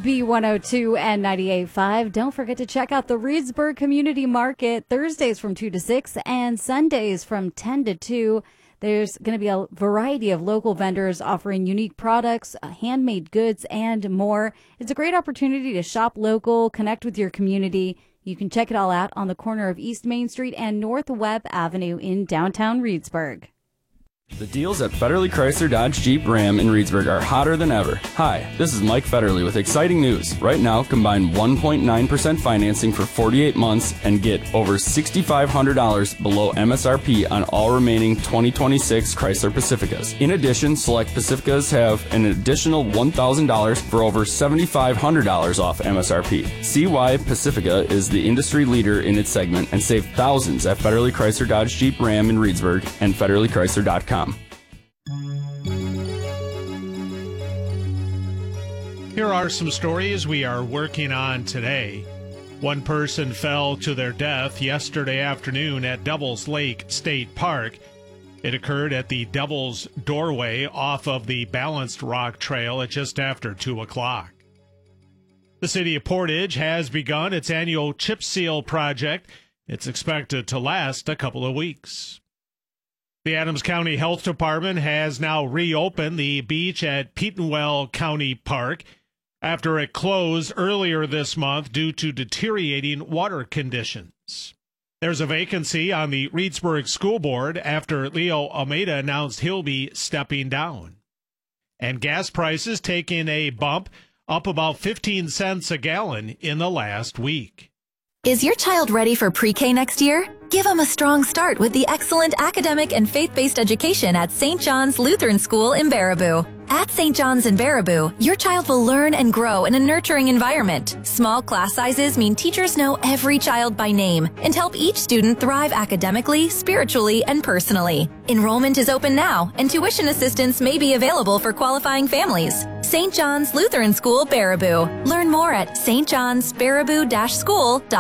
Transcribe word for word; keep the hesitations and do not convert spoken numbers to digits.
B one oh two and ninety-eight point five. Don't forget to check out the Reedsburg Community Market Thursdays from two to six and Sundays from ten to two. There's going to be a variety of local vendors offering unique products, uh, handmade goods, and more. It's a great opportunity to shop local, connect with your community. You can check it all out on the corner of East Main Street and North Webb Avenue in downtown Reedsburg. The deals at Federley Chrysler Dodge Jeep Ram in Reedsburg are hotter than ever. Hi, this is Mike Federley with exciting news. Right now, combine one point nine percent financing for forty-eight months and get over six thousand five hundred dollars below M S R P on all remaining twenty twenty-six Chrysler Pacificas. In addition, select Pacificas have an additional one thousand dollars for over seven thousand five hundred dollars off M S R P. See why Pacifica is the industry leader in its segment and save thousands at Federley Chrysler Dodge Jeep Ram in Reedsburg and Federley Chrysler dot com. Here are some stories we are working on today. One person fell to their death yesterday afternoon at Devil's Lake State Park. It occurred at the Devil's Doorway off of the Balanced Rock Trail at just after two o'clock. The city of Portage has begun its annual chip seal project. It's expected to last a couple of weeks. The Adams County Health Department has now reopened the beach at Petenwell County Park after it closed earlier this month due to deteriorating water conditions. There's a vacancy on the Reedsburg School Board after Leo Almeida announced he'll be stepping down. And gas prices taking a bump, up about fifteen cents a gallon in the last week. Is your child ready for pre-K next year? Give them a strong start with the excellent academic and faith-based education at Saint John's Lutheran School in Baraboo. At Saint John's in Baraboo, your child will learn and grow in a nurturing environment. Small class sizes mean teachers know every child by name and help each student thrive academically, spiritually, and personally. Enrollment is open now, and tuition assistance may be available for qualifying families. Saint John's Lutheran School, Baraboo. Learn more at s t johns baraboo dash school dot com.